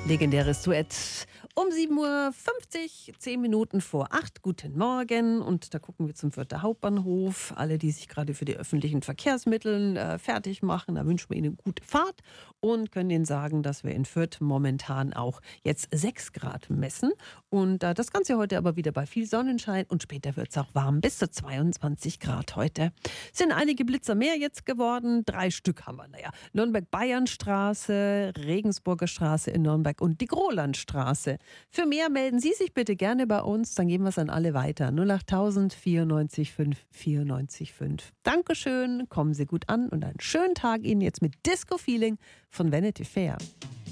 Legendäres Duett um 7:50 Uhr, 10 Minuten vor 8. Guten Morgen. Und da gucken wir zum Fürther Hauptbahnhof. Alle, die sich gerade für die öffentlichen Verkehrsmittel fertig machen, da wünschen wir ihnen gute Fahrt und können ihnen sagen, dass wir in Fürth momentan auch jetzt 6 Grad messen. Und das Ganze heute aber wieder bei viel Sonnenschein und später wird es auch warm, bis zu 22 Grad heute. Sind einige Blitzer mehr jetzt geworden. 3 Stück haben wir. Nürnberg-Bayernstraße, Regensburger Straße in Nürnberg und die Grolandstraße. Für mehr melden Sie sich bitte gerne bei uns, dann geben wir es an alle weiter. 08000 94 5 94 5. Dankeschön, kommen Sie gut an und einen schönen Tag Ihnen jetzt mit Disco Feeling von Vanity Fair.